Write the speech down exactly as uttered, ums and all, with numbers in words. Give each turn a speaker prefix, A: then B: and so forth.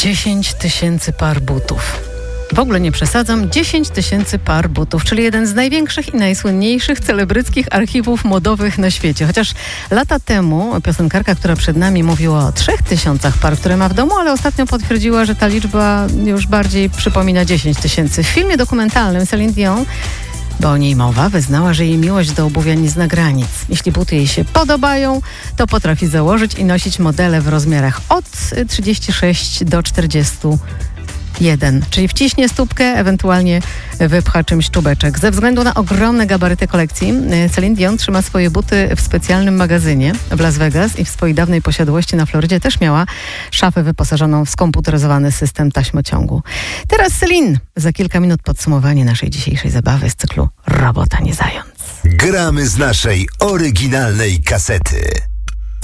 A: dziesięć tysięcy par butów. W ogóle nie przesadzam, dziesięć tysięcy par butów, czyli jeden z największych i najsłynniejszych celebryckich archiwów modowych na świecie. Chociaż lata temu piosenkarka, która przed nami, mówiła o trzech tysiącach par, które ma w domu, ale ostatnio potwierdziła, że ta liczba już bardziej przypomina dziesięć tysięcy. W filmie dokumentalnym Celine Dion, bo o niej mowa, wyznała, że jej miłość do obuwia nie zna granic. Jeśli buty jej się podobają, to potrafi założyć i nosić modele w rozmiarach od trzydziestu sześciu do czterdziestu jeden, czyli wciśnie stópkę, ewentualnie wypcha czymś czubeczek. Ze względu na ogromne gabaryty kolekcji, Celine Dion trzyma swoje buty w specjalnym magazynie w Las Vegas i w swojej dawnej posiadłości na Florydzie też miała szafę wyposażoną w skomputeryzowany system taśmociągu. Teraz Celine. Za kilka minut podsumowanie naszej dzisiejszej zabawy z cyklu Robota nie zając.
B: Gramy z naszej oryginalnej kasety.